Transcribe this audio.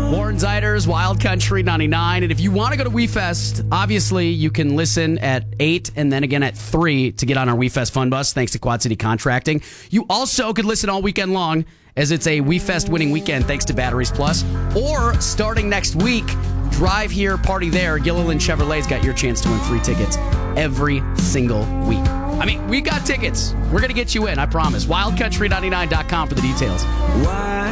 Warren Zeiders, Wild Country 99. And if you want to go to WeFest, obviously you can listen at 8 and then again at 3 to get on our WeFest Fun Bus, thanks to Quad City Contracting. You also could listen all weekend long, as it's a WeFest winning weekend thanks to Batteries Plus. Or starting next week, drive here, party there. Gilliland Chevrolet's got your chance to win free tickets every single week. I mean, we got tickets. We're going to get you in, I promise. WildCountry99.com for the details. Why